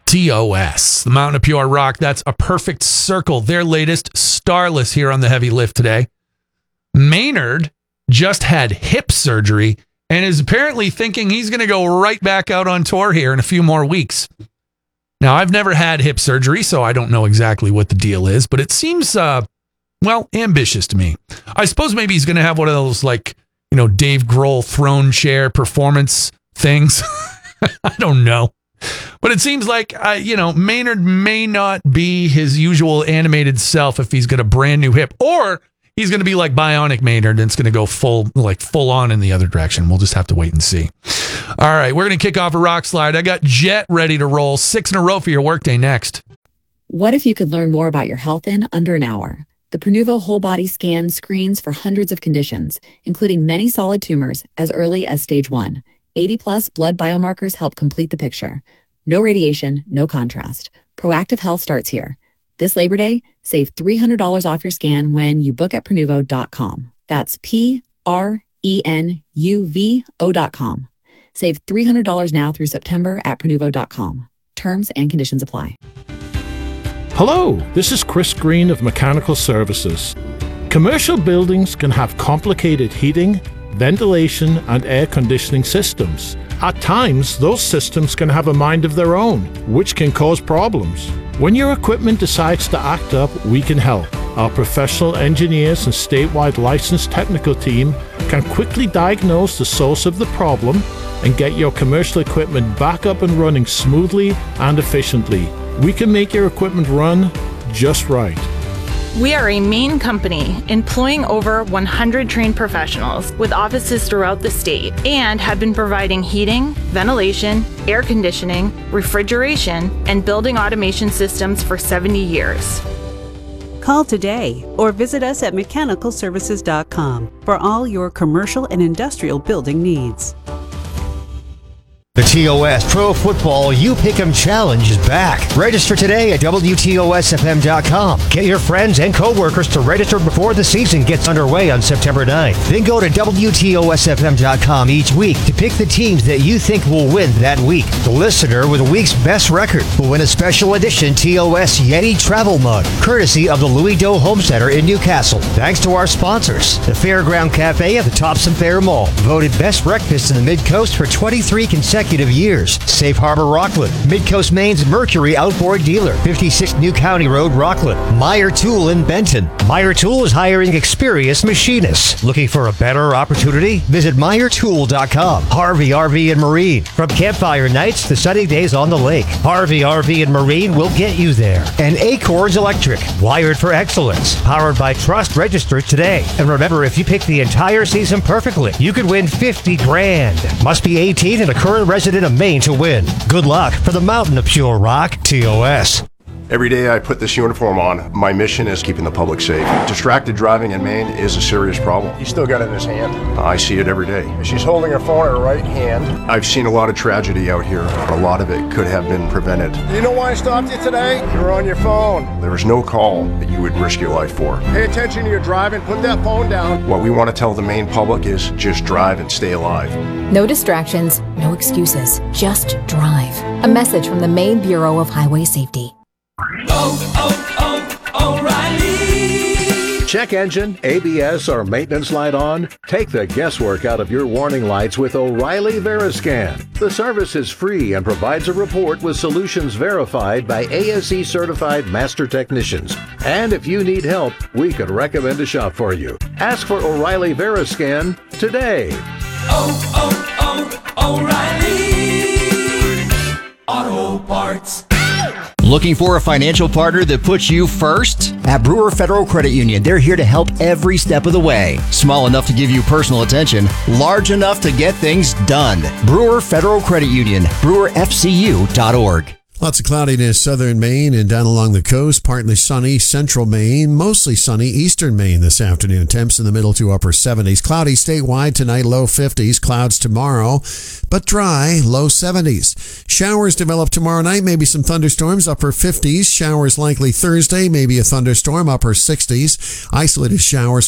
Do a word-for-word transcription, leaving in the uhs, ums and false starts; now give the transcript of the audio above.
T O S, the Mountain of Pure Rock. That's A Perfect Circle, their latest, Starless, here on the Heavy Lift today. Maynard just had hip surgery and is apparently thinking he's going to go right back out on tour here in a few more weeks. Now, I've never had hip surgery, so I don't know exactly what the deal is, but it seems, uh, well, ambitious to me. I suppose maybe he's going to have one of those, like, you know, Dave Grohl throne chair performance things. I don't know. But it seems like, uh, you know, Maynard may not be his usual animated self if he's got a brand new hip, or he's going to be like Bionic Maynard and it's going to go full, like full on in the other direction. We'll just have to wait and see. All right, we're going to kick off a rock slide. I got Jet ready to roll. Six in a row for your workday next. What if you could learn more about your health in under an hour? The Prenuvo Whole Body Scan screens for hundreds of conditions, including many solid tumors as early as stage one. eighty plus blood biomarkers help complete the picture. No radiation, no contrast. Proactive health starts here. This Labor Day, save three hundred dollars off your scan when you book at Prenuvo dot com. That's P R E N U V O dot com. Save three hundred dollars now through September at Prenuvo dot com. Terms and conditions apply. Hello, this is Chris Green of Mechanical Services. Commercial buildings can have complicated heating, ventilation, and air conditioning systems. At times, those systems can have a mind of their own, which can cause problems. When your equipment decides to act up, we can help. Our professional engineers and statewide licensed technical team can quickly diagnose the source of the problem and get your commercial equipment back up and running smoothly and efficiently. We can make your equipment run just right. We are a Maine company employing over one hundred trained professionals with offices throughout the state and have been providing heating, ventilation, air conditioning, refrigeration, and building automation systems for seventy years. Call today or visit us at mechanical services dot com for all your commercial and industrial building needs. The T O S Pro Football You Pick'em Challenge is back. Register today at W T O S F M dot com. Get your friends and coworkers to register before the season gets underway on September ninth. Then go to W T O S F M dot com each week to pick the teams that you think will win that week. The listener with the week's best record will win a special edition T O S Yeti travel mug, courtesy of the Louis Doe Home Center in Newcastle. Thanks to our sponsors, the Fairground Cafe at the Thompson Fair Mall, voted best breakfast in the Mid-Coast for twenty-three consecutive years. Safe Harbor Rockland, Mid-Coast Maine's Mercury Outboard Dealer, fifty-six New County Road, Rockland. Meyer Tool in Benton. Meyer Tool is hiring experienced machinists. Looking for a better opportunity? Visit Meyer Tool dot com. Harvey R V and Marine. From campfire nights to sunny days on the lake, Harvey R V and Marine will get you there. And Acorns Electric, wired for excellence. Powered by Trust. Register today. And remember, if you pick the entire season perfectly, you could win fifty grand. Must be eighteen and a current resident of Maine to win. Good luck for the Mountain of Pure Rock, T O S. Every day I put this uniform on, my mission is keeping the public safe. Distracted driving in Maine is a serious problem. He's still got it in his hand. I see it every day. She's holding her phone in her right hand. I've seen a lot of tragedy out here. A lot of it could have been prevented. You know why I stopped you today? You were on your phone. There was no call that you would risk your life for. Pay attention to your driving. Put that phone down. What we want to tell the Maine public is just drive and stay alive. No distractions, no excuses. Just drive. A message from the Maine Bureau of Highway Safety. Oh, oh, oh, O'Reilly! Check engine, A B S, or maintenance light on? Take the guesswork out of your warning lights with O'Reilly Veriscan. The service is free and provides a report with solutions verified by A S E certified master technicians. And if you need help, we could recommend a shop for you. Ask for O'Reilly Veriscan today. Oh, oh, oh, O'Reilly Auto Parts. Looking for a financial partner that puts you first? At Brewer Federal Credit Union, they're here to help every step of the way. Small enough to give you personal attention, large enough to get things done. Brewer Federal Credit Union, brewer f c u dot org. Lots of cloudiness southern Maine and down along the coast. Partly sunny central Maine. Mostly sunny eastern Maine this afternoon. Temps in the middle to upper seventies. Cloudy statewide tonight, low fifties. Clouds tomorrow, but dry, low seventies. Showers develop tomorrow night. Maybe some thunderstorms, upper fifties. Showers likely Thursday. Maybe a thunderstorm, upper sixties. Isolated showers